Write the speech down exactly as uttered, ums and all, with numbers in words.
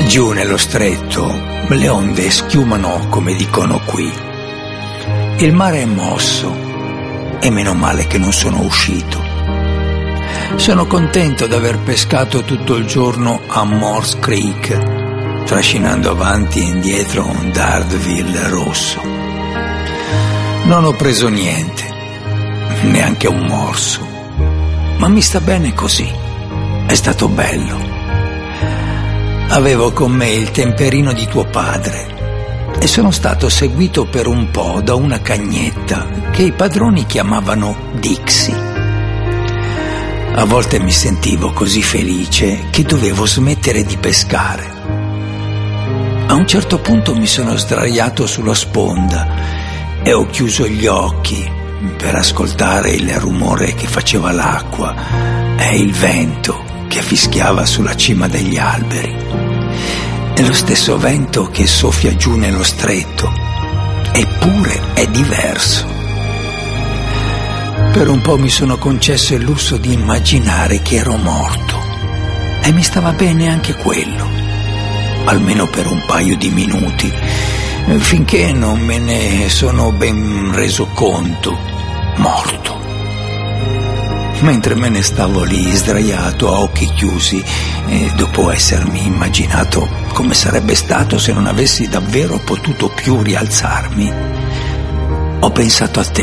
Giù nello stretto le onde schiumano come dicono qui. Il mare è mosso e meno male che non sono uscito. Sono contento d'aver pescato tutto il giorno a Morse Creek, trascinando avanti e indietro un Dardanelle rosso. Non ho preso niente, neanche un morso, ma mi sta bene così. È stato bello. Avevo con me il temperino di tuo padre e sono stato seguito per un po' da una cagnetta che i padroni chiamavano Dixie. A volte mi sentivo così felice che dovevo smettere di pescare. A un certo punto mi sono sdraiato sulla sponda e ho chiuso gli occhi per ascoltare il rumore che faceva l'acqua e il vento che fischiava sulla cima degli alberi. È lo stesso vento che soffia giù nello stretto, eppure è diverso. Per un po' mi sono concesso il lusso di immaginare che ero morto e mi stava bene anche quello, almeno per un paio di minuti, finché non me ne sono ben reso conto, morto. Mentre me ne stavo lì sdraiato a occhi chiusi e dopo essermi immaginato come sarebbe stato se non avessi davvero potuto più rialzarmi, ho pensato a te.